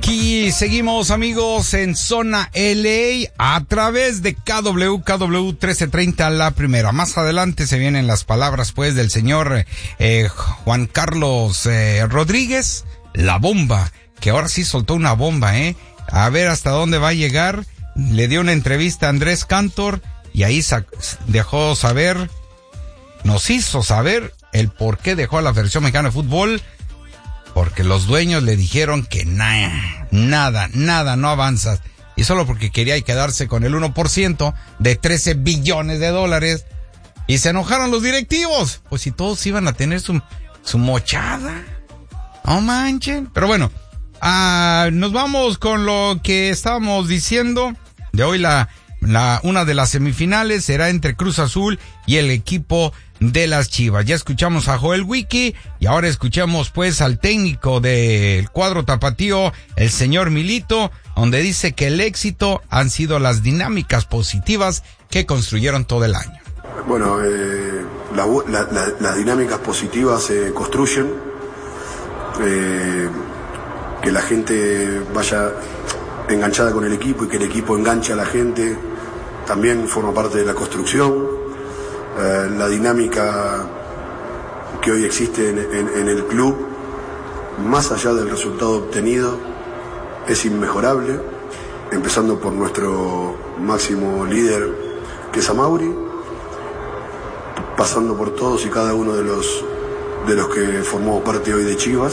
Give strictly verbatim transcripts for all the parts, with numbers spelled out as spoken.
Aquí seguimos, amigos, en Zona L A a través de K W K W trece treinta, la primera. Más adelante se vienen las palabras, pues, del señor eh, Juan Carlos eh, Rodríguez, la bomba, que ahora sí soltó una bomba, ¿eh? A ver hasta dónde va a llegar. Le dio una entrevista a Andrés Cantor y ahí sa- dejó saber, nos hizo saber el por qué dejó a la Federación Mexicana de Fútbol. Porque los dueños le dijeron que nada, nada, nada, no avanzas. Y solo porque quería quedarse con el uno por ciento de trece billones de dólares. Y se enojaron los directivos. Pues si todos iban a tener su, su mochada. No manchen. Pero bueno, ah, nos vamos con lo que estábamos diciendo. De hoy la, la, una de las semifinales será entre Cruz Azul y el equipo de las Chivas. Ya escuchamos a Joel Wiki y ahora escuchamos pues al técnico del cuadro tapatío, el señor Milito, donde dice que el éxito han sido las dinámicas positivas que construyeron todo el año. Bueno, eh, la, la, la, las dinámicas positivas se construyen, eh, que la gente vaya enganchada con el equipo y que el equipo enganche a la gente también forma parte de la construcción. Uh, la dinámica que hoy existe en, en, en el club, más allá del resultado obtenido, es inmejorable, empezando por nuestro máximo líder, que es Amauri, pasando por todos y cada uno de los de los que formamos parte hoy de Chivas.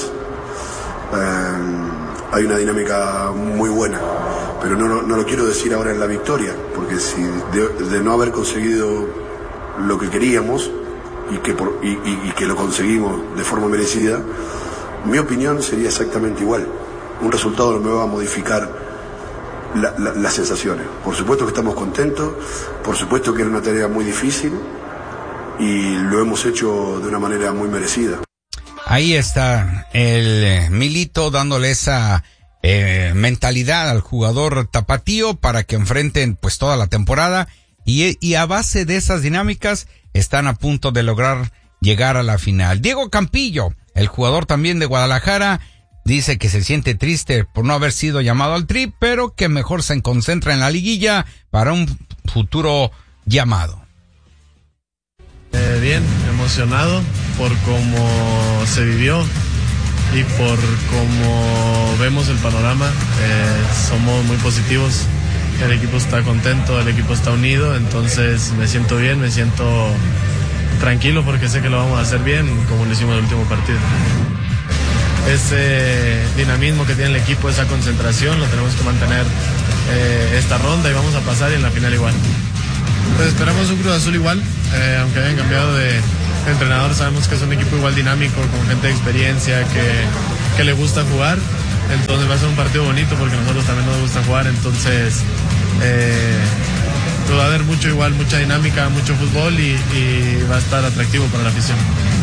Uh, hay una dinámica muy buena, pero no, no lo quiero decir ahora en la victoria, porque si de, de no haber conseguido lo que queríamos y que, por, y, y, y que lo conseguimos de forma merecida, mi opinión sería exactamente igual. Un resultado no me va a modificar la, la, las sensaciones. Por supuesto que estamos contentos, por supuesto que era una tarea muy difícil y lo hemos hecho de una manera muy merecida. Ahí está el eh, Milito dándole esa eh, mentalidad al jugador tapatío para que enfrenten pues toda la temporada. Y, y a base de esas dinámicas están a punto de lograr llegar a la final. Diego Campillo, el jugador también de Guadalajara, dice que se siente triste por no haber sido llamado al Tri, pero que mejor se concentra en la liguilla para un futuro llamado. Eh, bien, emocionado por cómo se vivió y por cómo vemos el panorama. Eh, somos muy positivos. El equipo está contento, el equipo está unido, entonces me siento bien, me siento tranquilo porque sé que lo vamos a hacer bien, como lo hicimos en el último partido. Ese dinamismo que tiene el equipo, esa concentración, lo tenemos que mantener eh, esta ronda y vamos a pasar y en la final igual. Pues esperamos un Cruz Azul igual, eh, aunque hayan cambiado de entrenador, sabemos que es un equipo igual dinámico, con gente de experiencia, que, que le gusta jugar. Entonces va a ser un partido bonito porque a nosotros también nos gusta jugar, entonces eh, va a haber mucho igual, mucha dinámica, mucho fútbol y, y va a estar atractivo para la afición.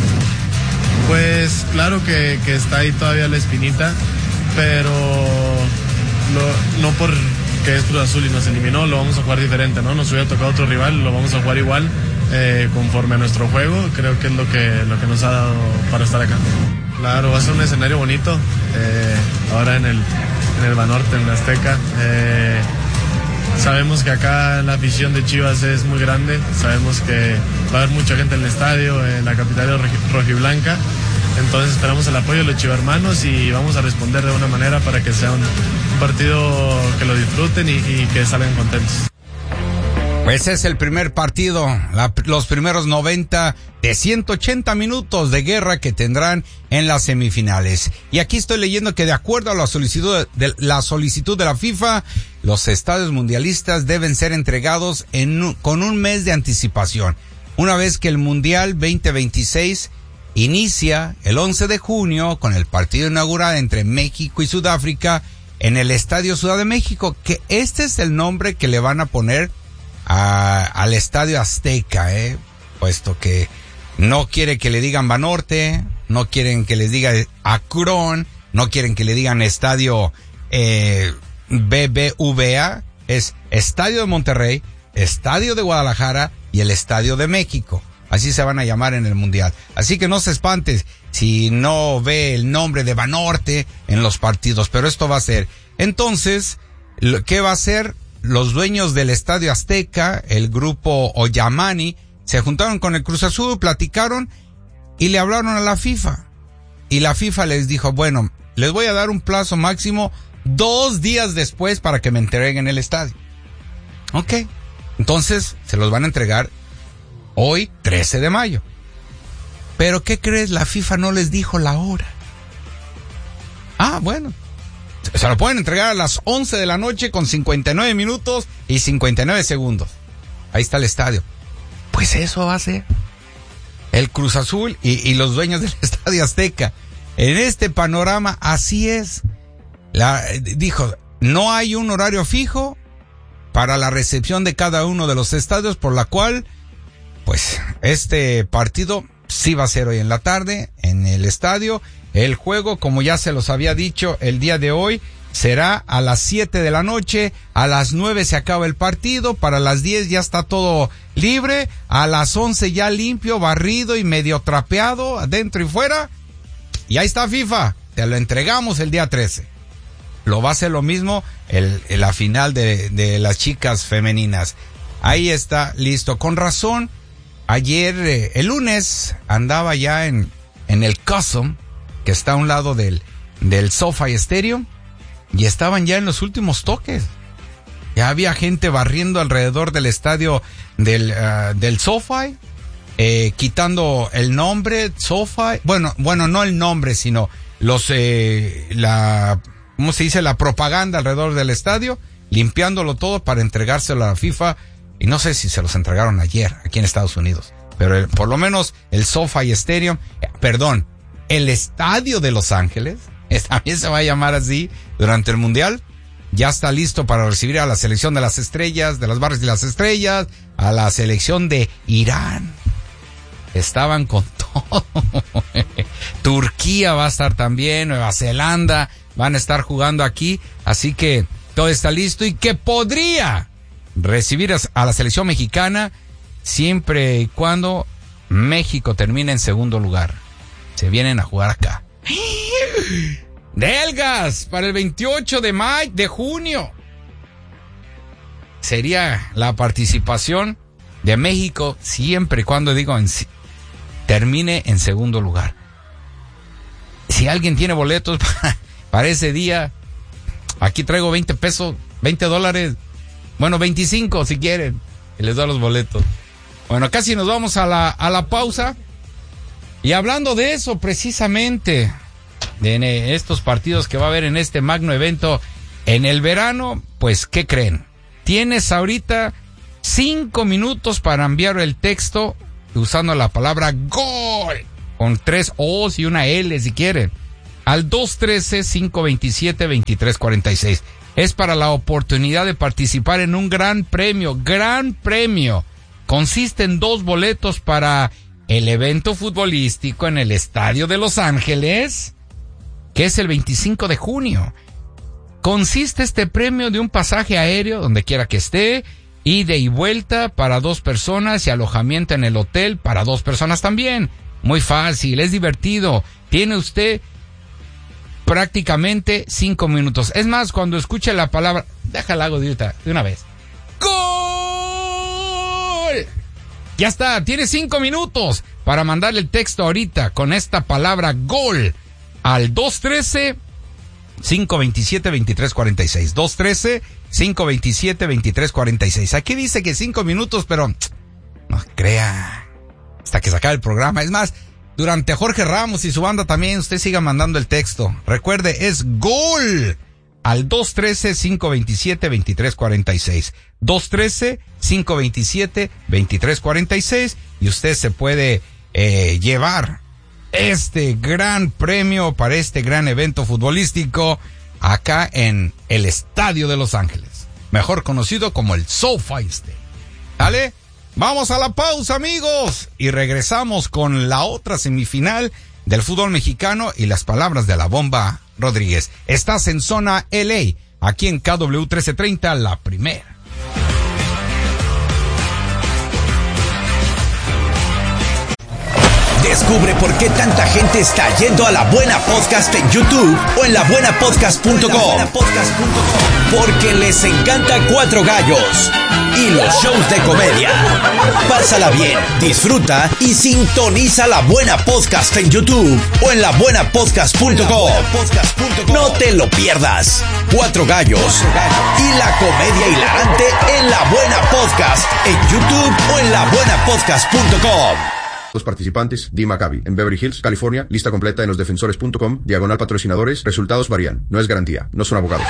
Pues claro que, que está ahí todavía la espinita, pero lo, no porque es Cruz Azul y nos eliminó, lo vamos a jugar diferente, ¿no? Nos hubiera tocado otro rival, lo vamos a jugar igual, eh, conforme a nuestro juego, creo que es lo que, lo que nos ha dado para estar acá. Claro, va a ser un escenario bonito, eh, ahora en el, en el Banorte, en la Azteca. Eh, sabemos que acá la afición de Chivas es muy grande, sabemos que va a haber mucha gente en el estadio, en la capital rojiblanca, entonces esperamos el apoyo de los chivermanos y vamos a responder de una manera para que sea un, un partido que lo disfruten y, y que salgan contentos. Pues es el primer partido, la, los primeros noventa de ciento ochenta minutos de guerra que tendrán en las semifinales. Y aquí estoy leyendo que de acuerdo a la solicitud de la solicitud de la FIFA, los estadios mundialistas deben ser entregados en, con un mes de anticipación. Una vez que el Mundial veinte veintiséis inicia el once de junio con el partido inaugural entre México y Sudáfrica en el Estadio Ciudad de México, que este es el nombre que le van a poner A, al Estadio Azteca, eh, puesto que no quiere que le digan Banorte, no quieren que les diga Akron, no quieren que le digan Estadio eh, B B V A, es Estadio de Monterrey, Estadio de Guadalajara y el Estadio de México. Así se van a llamar en el Mundial. Así que no se espantes. si no ve el nombre de Banorte en los partidos, pero esto va a ser. Entonces, ¿qué va a hacer? Los dueños del Estadio Azteca, el grupo Oyamani, se juntaron con el Cruz Azul, platicaron y le hablaron a la FIFA. Y la FIFA les dijo, bueno, les voy a dar un plazo máximo dos días después para que me entreguen el estadio. Ok. Entonces, se los van a entregar hoy, trece de mayo. Pero, ¿qué crees? La FIFA no les dijo la hora. Ah, bueno. Se lo pueden entregar a las once de la noche con cincuenta y nueve minutos y cincuenta y nueve segundos. Ahí está el estadio. Pues eso va a ser el Cruz Azul y, y los dueños del Estadio Azteca. En este panorama, así es. La, dijo, no hay un horario fijo para la recepción de cada uno de los estadios, por la cual, pues, este partido sí va a ser hoy en la tarde en el estadio. El juego, como ya se los había dicho el día de hoy, será a las siete de la noche, a las nueve se acaba el partido, para las diez ya está todo libre, a las once ya limpio, barrido y medio trapeado, adentro y fuera, y ahí está FIFA, te lo entregamos el día trece. Lo va a hacer lo mismo el, el la final de, de las chicas femeninas. Ahí está, listo. Con razón, ayer, eh, el lunes, andaba ya en, en el Custom, que está a un lado del, del SoFi Stadium, y estaban ya en los últimos toques. Ya había gente barriendo alrededor del estadio del, uh, del SoFi, eh, quitando el nombre SoFi, bueno, bueno, no el nombre, sino los, eh, la, ¿cómo se dice? La propaganda alrededor del estadio, limpiándolo todo para entregárselo a la FIFA, y no sé si se los entregaron ayer aquí en Estados Unidos, pero el, por lo menos el SoFi Stadium, eh, perdón, el Estadio de Los Ángeles, también se va a llamar así durante el Mundial, ya está listo para recibir a la selección de las estrellas, de las barras de las estrellas, a la selección de Irán. Estaban con todo. Turquía va a estar también, Nueva Zelanda, van a estar jugando aquí, así que todo está listo y que podría recibir a la selección mexicana siempre y cuando México termine en segundo lugar. Se vienen a jugar acá. Delgas para el veintiocho de mayo, de junio. Sería la participación de México siempre y cuando, digo, en, termine en segundo lugar. Si alguien tiene boletos para, para ese día, aquí traigo veinte pesos, veinte dólares, bueno, veinticinco si quieren, y les doy los boletos. Bueno, casi nos vamos a la, a la pausa. Y hablando de eso, precisamente, de estos partidos que va a haber en este magno evento en el verano, pues, ¿qué creen? Tienes ahorita cinco minutos para enviar el texto usando la palabra GOL, con tres O's y una L si quieren, al dos uno tres, cinco dos siete, dos tres cuatro seis. Es para la oportunidad de participar en un gran premio, gran premio. Consiste en dos boletos para el evento futbolístico en el Estadio de Los Ángeles, que es el veinticinco de junio. Consiste este premio de un pasaje aéreo, donde quiera que esté, ida y vuelta para dos personas y alojamiento en el hotel para dos personas también. Muy fácil, es divertido. Tiene usted prácticamente cinco minutos. Es más, cuando escuche la palabra, déjala hago de ahorita, de una vez. ¡Gol! Ya está, tiene cinco minutos para mandarle el texto ahorita con esta palabra GOL al dos uno tres, cinco dos siete, dos tres cuatro seis. dos uno tres, cinco dos siete, dos tres cuatro seis. Aquí dice que cinco minutos, pero no crea, hasta que se acabe el programa. Es más, durante Jorge Ramos y su banda también, usted siga mandando el texto. Recuerde, es GOL al dos uno tres, cinco dos siete, dos tres cuatro seis. dos uno tres, cinco dos siete, dos tres cuatro seis, y usted se puede eh, llevar este gran premio para este gran evento futbolístico acá en el Estadio de Los Ángeles, mejor conocido como el SoFi Stadium. ¿Dale? Vamos a la pausa, amigos, y regresamos con la otra semifinal del fútbol mexicano y las palabras de la Bomba Rodríguez. Estás en Zona L A, aquí en K W trece treinta, la primera. Descubre por qué tanta gente está yendo a La Buena Podcast en YouTube o en la buena podcast punto com. Porque les encanta Cuatro Gallos y los shows de comedia. Pásala bien, disfruta y sintoniza La Buena Podcast en YouTube o en la buena podcast punto com. No te lo pierdas. Cuatro Gallos y la comedia hilarante en La Buena Podcast en YouTube o en la buena podcast punto com. Los participantes, Dee Maccabi, en Beverly Hills, California. Lista completa en losdefensores punto com, diagonal patrocinadores. Resultados varían. No es garantía. No son abogados.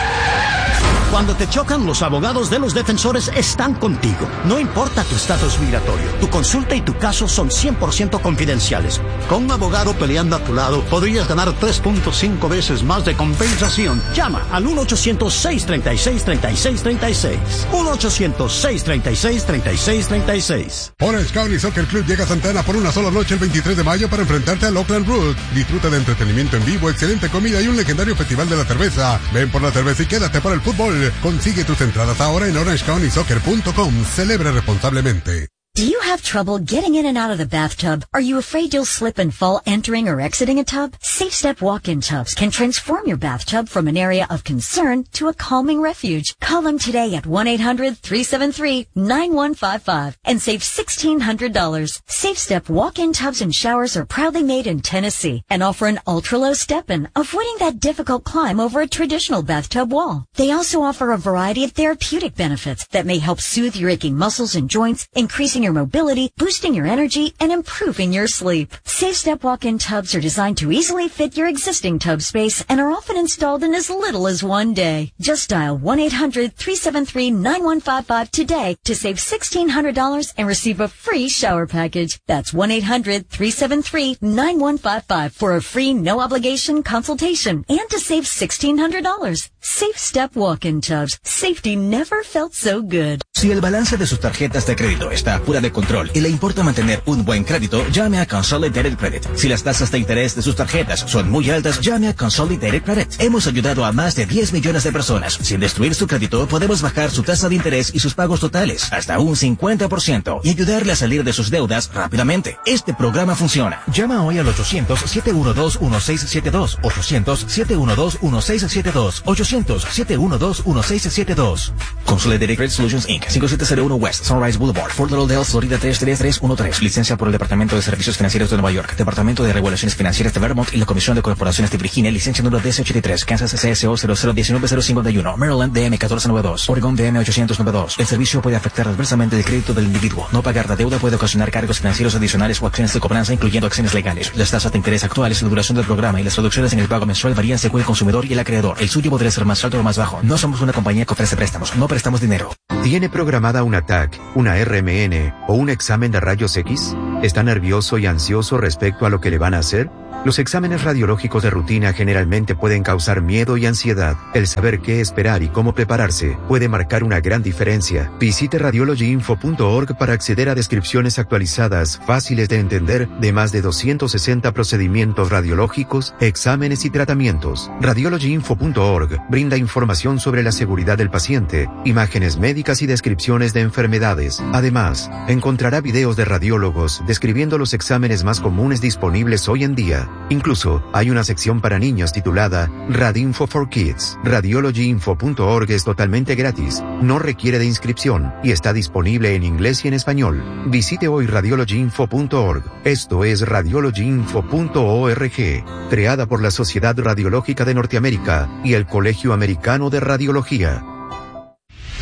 Cuando te chocan, los abogados de Los Defensores están contigo. No importa tu estatus migratorio, tu consulta y tu caso son cien por ciento confidenciales. Con un abogado peleando a tu lado, podrías ganar tres punto cinco veces más de compensación. Llama al uno ochocientos, seis treinta y seis, treinta y seis treinta y seis. uno ochocientos, seis treinta y seis, treinta y seis treinta y seis. Orange County Soccer Club llega a Santa Ana por una sola noche el veintitrés de mayo para enfrentarte al Oakland Root. Disfruta de entretenimiento en vivo, excelente comida y un legendario festival de la cerveza. Ven por la cerveza y quédate para el fútbol. Consigue tus entradas ahora en orange county soccer punto com. Celebre responsablemente. Do you have trouble getting in and out of the bathtub? Are you afraid you'll slip and fall entering or exiting a tub? Safe Step walk-in tubs can transform your bathtub from an area of concern to a calming refuge. Call them today at one eight hundred, three seven three, nine one five five and save sixteen hundred dollars. Safe Step walk-in tubs and showers are proudly made in Tennessee and offer an ultra-low step-in, avoiding that difficult climb over a traditional bathtub wall. They also offer a variety of therapeutic benefits that may help soothe your aching muscles and joints, increasing your mobility, boosting your energy, and improving your sleep. Safe Step walk-in tubs are designed to easily fit your existing tub space and are often installed in as little as one day. Just dial one eight hundred, three seven three, nine one five five today to save sixteen hundred dollars and receive a free shower package. That's one eight hundred, three seven three, nine one five five for a free no-obligation consultation and to save sixteen hundred dollars. Safe Step walk-in tubs. Safety never felt so good. Si el balance de sus tarjetas de crédito está fuera de control y le importa mantener un buen crédito, llame a Consolidated Credit. Si las tasas de interés de sus tarjetas son muy altas, llame a Consolidated Credit. Hemos ayudado a más de diez millones de personas. Sin destruir su crédito, podemos bajar su tasa de interés y sus pagos totales hasta un cincuenta por ciento y ayudarle a salir de sus deudas rápidamente. Este programa funciona. Llama hoy al ochocientos, siete uno dos, uno seis siete dos, ochocientos, siete uno dos, uno seis siete dos, ochocientos, siete uno dos, uno seis siete dos. Consolidated Credit Solutions incorporated. cinco siete cero uno West Sunrise Boulevard, Fort Lauderdale, Florida tres tres tres uno tres. Licencia por el Departamento de Servicios Financieros de Nueva York, Departamento de Regulaciones Financieras de Vermont y la Comisión de Corporaciones de Virginia. Licencia número D S ochenta y tres. Kansas C S O cero cero uno nueve cero cincuenta y uno. Maryland D M catorce noventa y dos. Oregon D M ochocientos noventa y dos. El servicio puede afectar adversamente el crédito del individuo. No pagar la deuda puede ocasionar cargos financieros adicionales o acciones de cobranza, incluyendo acciones legales. Las tasas de interés actuales, la duración del programa y las reducciones en el pago mensual varían según el consumidor y el acreedor. El suyo podría ser más alto o más bajo. No somos una compañía que ofrece préstamos. No prestamos dinero. ¿Tiene programada una T A C, una R M N o un examen de rayos X? ¿Está nervioso y ansioso respecto a lo que le van a hacer? Los exámenes radiológicos de rutina generalmente pueden causar miedo y ansiedad. El saber qué esperar y cómo prepararse puede marcar una gran diferencia. Visite radiology info punto org para acceder a descripciones actualizadas, fáciles de entender, de más de doscientos sesenta procedimientos radiológicos, exámenes y tratamientos. radiology info punto org brinda información sobre la seguridad del paciente, imágenes médicas y descripciones de enfermedades. Además, encontrará videos de radiólogos describiendo los exámenes más comunes disponibles hoy en día. Incluso, hay una sección para niños titulada Radinfo for Kids. radiology info punto org es totalmente gratis, no requiere de inscripción y está disponible en inglés y en español. Visite hoy radiology info punto org. Esto es radiology info punto org, creada por la Sociedad Radiológica de Norteamérica y el Colegio Americano de Radiología.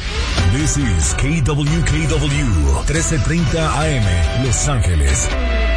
This is K W K W trece treinta A M, Los Ángeles.